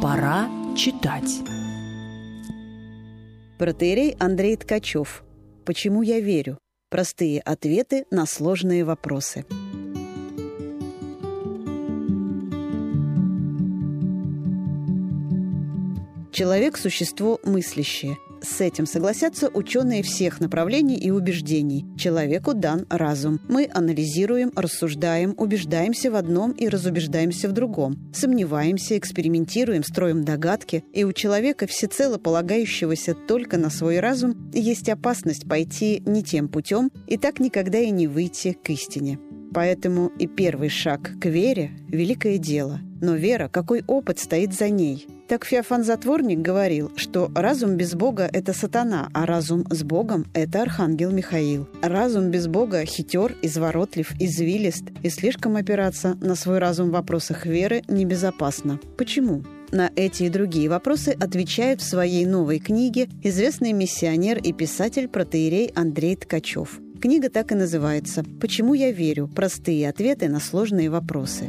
Пора читать. Протоиерей Андрей Ткачев. Почему я верю? Простые ответы на сложные вопросы. Человек – существо мыслящее. С этим согласятся ученые всех направлений и убеждений. Человеку дан разум. Мы анализируем, рассуждаем, убеждаемся в одном и разубеждаемся в другом. Сомневаемся, экспериментируем, строим догадки. И у человека, всецело полагающегося только на свой разум, есть опасность пойти не тем путем и так никогда и не выйти к истине. Поэтому и первый шаг к вере – великое дело. Но вера, какой опыт стоит за ней? Так Феофан Затворник говорил, что разум без Бога – это сатана, а разум с Богом – это архангел Михаил. Разум без Бога хитер, изворотлив, извилист, и слишком опираться на свой разум в вопросах веры небезопасно. Почему? На эти и другие вопросы отвечает в своей новой книге известный миссионер и писатель протоиерей Андрей Ткачев. Книга так и называется «Почему я верю? Простые ответы на сложные вопросы».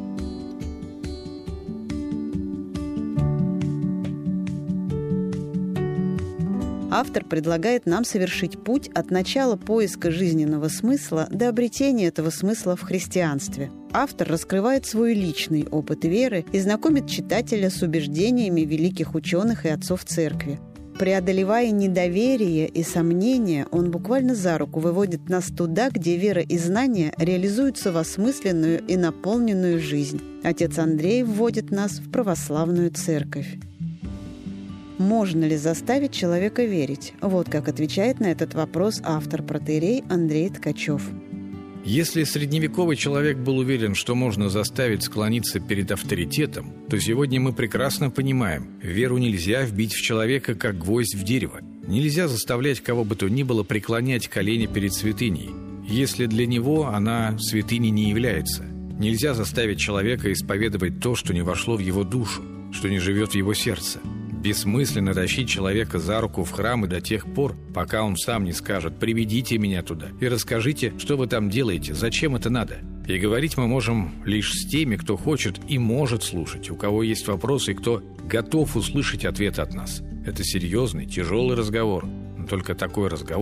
Автор предлагает нам совершить путь от начала поиска жизненного смысла до обретения этого смысла в христианстве. Автор раскрывает свой личный опыт веры и знакомит читателя с убеждениями великих ученых и отцов церкви. Преодолевая недоверие и сомнения, он буквально за руку выводит нас туда, где вера и знания реализуются в осмысленную и наполненную жизнь. Отец Андрей вводит нас в православную церковь. Можно ли заставить человека верить? Вот как отвечает на этот вопрос автор протоиерей Андрей Ткачев. Если средневековый человек был уверен, что можно заставить склониться перед авторитетом, то сегодня мы прекрасно понимаем, веру нельзя вбить в человека, как гвоздь в дерево. Нельзя заставлять кого бы то ни было преклонять колени перед святыней, если для него она святыней не является. Нельзя заставить человека исповедовать то, что не вошло в его душу, что не живет в его сердце. Бессмысленно тащить человека за руку в храм и до тех пор, пока он сам не скажет «приведите меня туда» и расскажите, что вы там делаете, зачем это надо. И говорить мы можем лишь с теми, кто хочет и может слушать, у кого есть вопросы и кто готов услышать ответ от нас. Это серьезный, тяжелый разговор, но только такой разговор